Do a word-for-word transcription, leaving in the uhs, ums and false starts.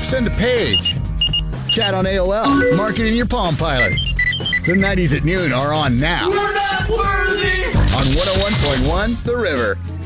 send a page. Chat on A O L. Mark it in your Palm Pilot. The nineties at noon are on now. We're not worthy! On one oh one point one The River.